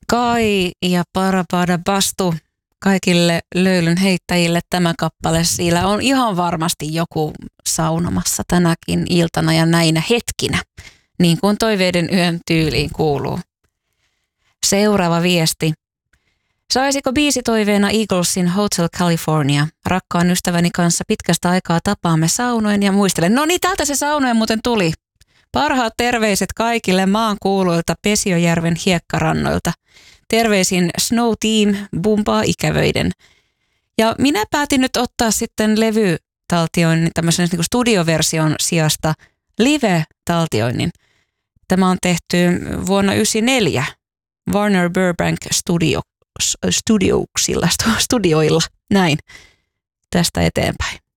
Kai ja Parapada Bastu kaikille löylyn heittäjille tämä kappale. Siellä on ihan varmasti joku saunomassa tänäkin iltana ja näinä hetkinä, niin kuin Toiveiden yön tyyliin kuuluu. Seuraava viesti. Saisiko biisitoiveena Eaglesin Hotel California? Rakkaan ystäväni kanssa pitkästä aikaa tapaamme saunoen ja muistelen. No niin, täältä se saunoen muuten tuli. Parhaat terveiset kaikille maan kuuluilta Pesiojärven hiekkarannoilta. Terveisin Snow Team bumpaa ikävöiden. Ja minä päätin nyt ottaa sitten levytaltioinnin tämmöisen niin kuin studioversion sijasta live-taltioinnin. Tämä on tehty vuonna 1994 Warner Burbank studioilla. Näin tästä eteenpäin.